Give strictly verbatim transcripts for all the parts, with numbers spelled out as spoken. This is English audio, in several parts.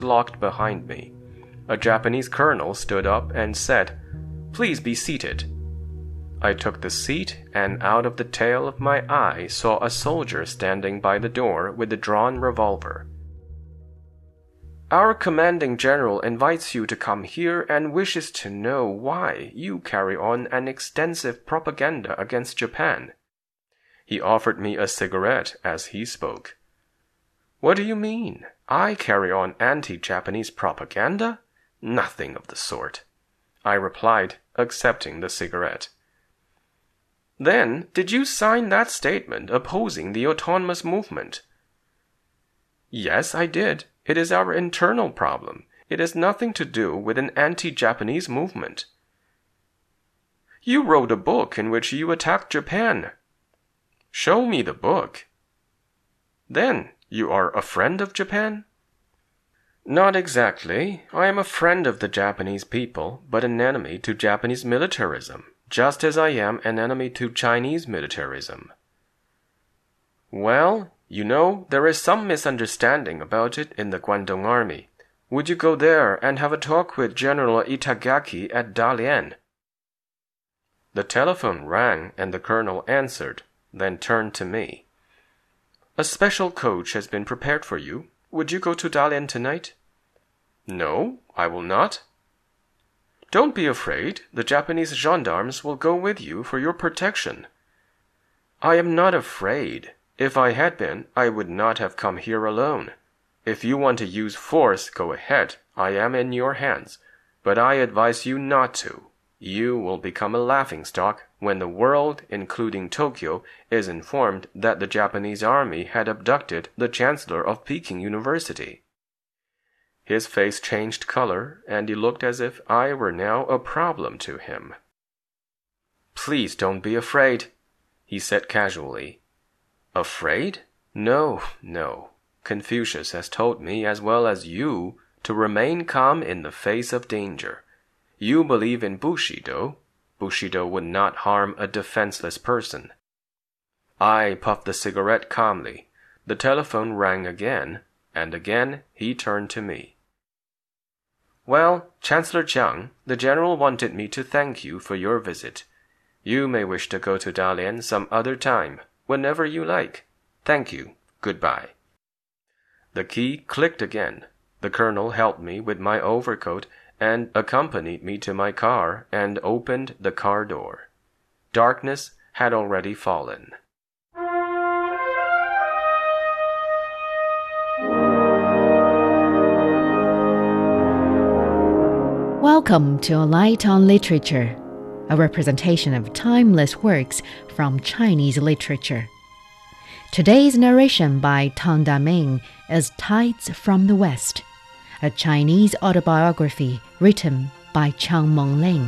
locked behind me. A Japanese colonel stood up and said, "Please be seated." I took the seat, and out of the tail of my eye saw a soldier standing by the door with a drawn revolver. "Our commanding general invites you to come here and wishes to know why you carry on an extensive propaganda against Japan." He offered me a cigarette as he spoke. "What do you mean? I carry on anti-Japanese propaganda? Nothing of the sort," I replied, accepting the cigarette. "Then, did you sign that statement opposing the autonomous movement?" "Yes, I did. It is our internal problem. It has nothing to do with an anti-Japanese movement." "You wrote a book in which you attacked Japan." "Show me the book." "Then, you are a friend of Japan?" "Not exactly. I am a friend of the Japanese people, but an enemy to Japanese militarism, just as I am an enemy to Chinese militarism." "Well, you know, there is some misunderstanding about it in the Guangdong Army. Would you go there and have a talk with General Itagaki at Dalian?" The telephone rang and the colonel answered, then turned to me. "A special coach has been prepared for you. Would you go to Dalian tonight?" "No, I will not." "Don't be afraid. The Japanese gendarmes will go with you for your protection." "I am not afraid. If I had been, I would not have come here alone. If you want to use force, go ahead. I am in your hands. But I advise you not to. You will become a laughingstock when the world, including Tokyo, is informed that the Japanese army had abducted the chancellor of Peking University." His face changed color, and he looked as if I were now a problem to him. "Please don't be afraid," he said casually. "Afraid? No, no. Confucius has told me as well as you to remain calm in the face of danger. You believe in Bushido. Bushido would not harm a defenseless person." I puffed the cigarette calmly. The telephone rang again, and again he turned to me. "Well, Chancellor Jiang, the general wanted me to thank you for your visit. You may wish to go to Dalian some other time, whenever you like. Thank you. Goodbye." The key clicked again. The colonel helped me with my overcoat and accompanied me to my car and opened the car door. Darkness had already fallen. Welcome to A Light on Literature, a representation of timeless works from Chinese literature. Today's narration by Tang Daming is Tides from the West, a Chinese autobiography written by Chang Mengling.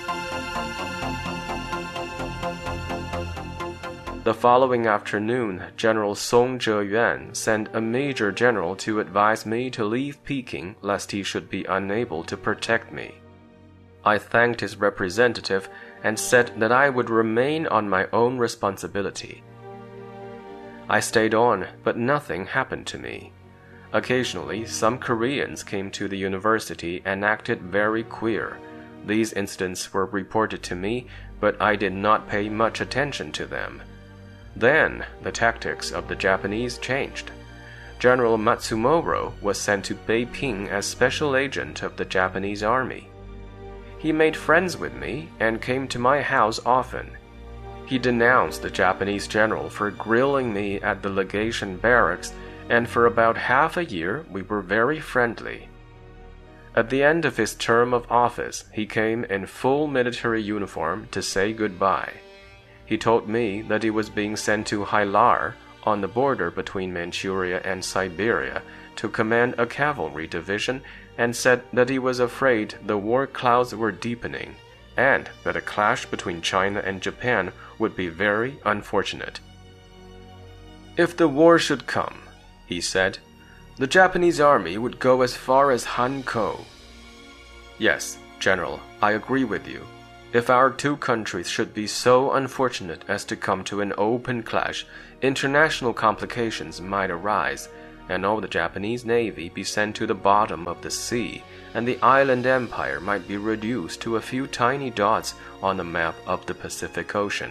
The following afternoon, General Song Zheyuan sent a major general to advise me to leave Peking lest he should be unable to protect me. I thanked his representative and said that I would remain on my own responsibility. I stayed on, but nothing happened to me. Occasionally, some Koreans came to the university and acted very queer. These incidents were reported to me, but I did not pay much attention to them. Then, the tactics of the Japanese changed. General Matsumoro was sent to Beiping as special agent of the Japanese army. He made friends with me and came to my house often. He denounced the Japanese general for grilling me at the legation barracks, and for about half a year we were very friendly. At the end of his term of office, he came in full military uniform to say goodbye. He told me that he was being sent to Hailar, on the border between Manchuria and Siberia, to command a cavalry division, and said that he was afraid the war clouds were deepening, and that a clash between China and Japan would be very unfortunate. "If the war should come," he said, "the Japanese army would go as far as Hankou." Yes, General, I agree with you. If our two countries should be so unfortunate as to come to an open clash, international complications might arise, and all the Japanese navy be sent to the bottom of the sea, and the island empire might be reduced to a few tiny dots on the map of the Pacific Ocean.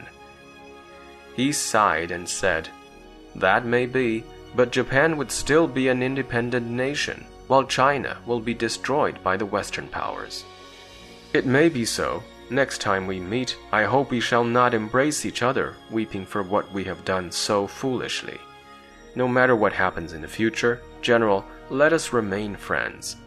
He sighed and said, "That may be, but Japan would still be an independent nation, while China will be destroyed by the Western powers." "It may be so. Next time we meet, I hope we shall not embrace each other, weeping for what we have done so foolishly. No matter what happens in the future, General, let us remain friends."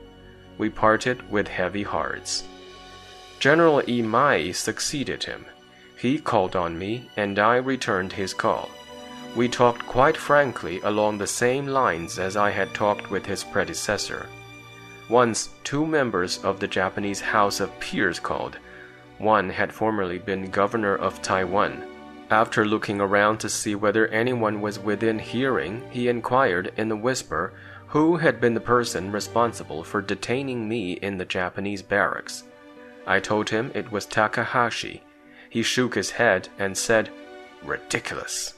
We parted with heavy hearts. General Imai succeeded him. He called on me, and I returned his call. We talked quite frankly along the same lines as I had talked with his predecessor. Once, two members of the Japanese House of Peers called. One had formerly been governor of Taiwan. After looking around to see whether anyone was within hearing, he inquired in a whisper who had been the person responsible for detaining me in the Japanese barracks. I told him it was Takahashi. He shook his head and said, "Ridiculous."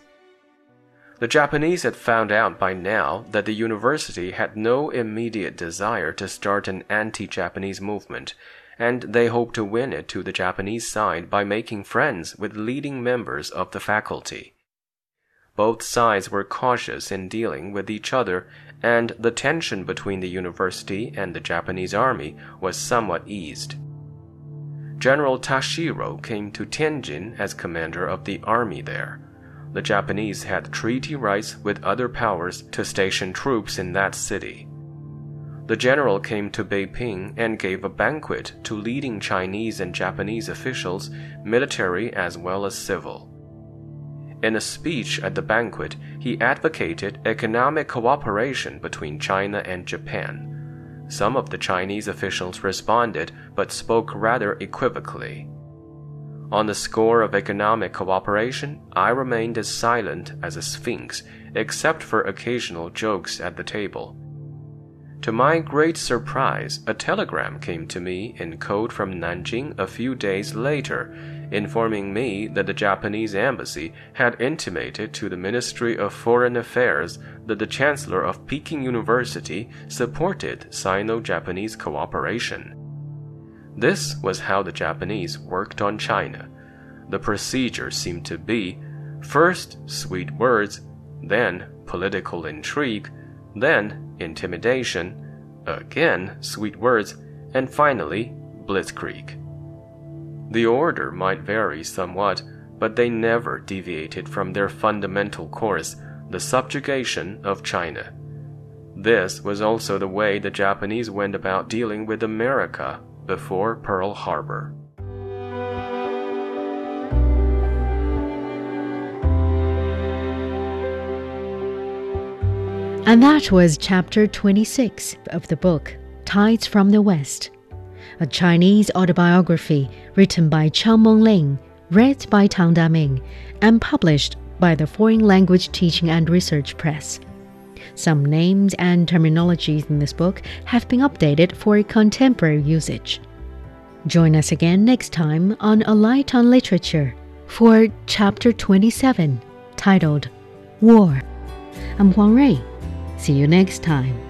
The Japanese had found out by now that the university had no immediate desire to start an anti-Japanese movement, and they hoped to win it to the Japanese side by making friends with leading members of the faculty. Both sides were cautious in dealing with each other, and the tension between the university and the Japanese army was somewhat eased. General Tashiro came to Tianjin as commander of the army there. The Japanese had treaty rights with other powers to station troops in that city. The general came to Beiping and gave a banquet to leading Chinese and Japanese officials, military as well as civil. In a speech at the banquet, he advocated economic cooperation between China and Japan. Some of the Chinese officials responded, but spoke rather equivocally. On the score of economic cooperation, I remained as silent as a sphinx, except for occasional jokes at the table. To my great surprise, a telegram came to me in code from Nanjing a few days later, informing me that the Japanese embassy had intimated to the Ministry of Foreign Affairs that the Chancellor of Peking University supported Sino-Japanese cooperation. This was how the Japanese worked on China. The procedure seemed to be, first sweet words, then political intrigue, then intimidation, again sweet words, and finally blitzkrieg. The order might vary somewhat, but they never deviated from their fundamental course, the subjugation of China. This was also the way the Japanese went about dealing with America before Pearl Harbor. And that was chapter twenty-six of the book, Tides from the West, a Chinese autobiography written by Chang Mengling, read by Tang Daming, and published by the Foreign Language Teaching and Research Press. Some names and terminologies in this book have been updated for contemporary usage. Join us again next time on A Light on Literature for chapter twenty-seven, titled War. I'm Huang Rui. See you next time.